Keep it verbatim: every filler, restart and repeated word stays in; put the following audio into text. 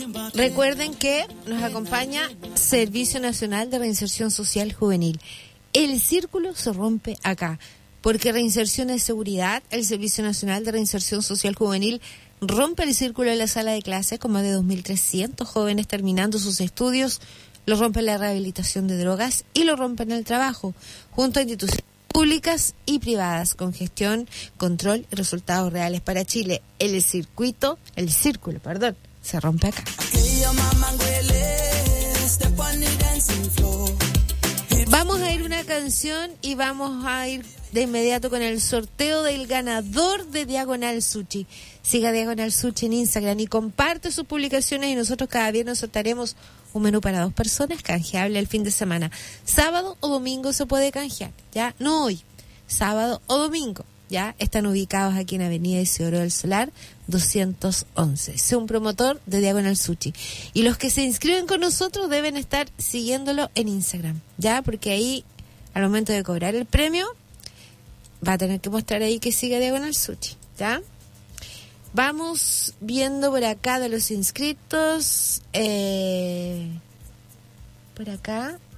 Recuerden que nos acompaña Servicio Nacional de Reinserción Social Juvenil. El círculo se rompe acá, porque reinserción es seguridad. El Servicio Nacional de Reinserción Social Juvenil rompe el círculo en la sala de clases con más de dos mil trescientos jóvenes terminando sus estudios, lo rompe en la rehabilitación de drogas y lo rompe en el trabajo, junto a instituciones públicas y privadas, con gestión, control y resultados reales para Chile. El circuito, el círculo, perdón, se rompe acá. Vamos a ir a una canción y vamos a ir de inmediato con el sorteo del ganador de Diagonal Sushi. Siga Diagonal Sushi en Instagram y comparte sus publicaciones y nosotros cada viernes sortearemos un menú para dos personas canjeable el fin de semana. Sábado o domingo se puede canjear, ¿ya? No hoy, sábado o domingo, ¿ya? Están ubicados aquí en Avenida Isidoro del Solar, doscientos once. Sé un promotor de Diagonal Sushi. Y los que se inscriben con nosotros deben estar siguiéndolo en Instagram, ¿ya? Porque ahí, al momento de cobrar el premio, va a tener que mostrar ahí que sigue Diagonal Sushi, ¿ya? Vamos viendo por acá de los inscritos. Eh, por acá.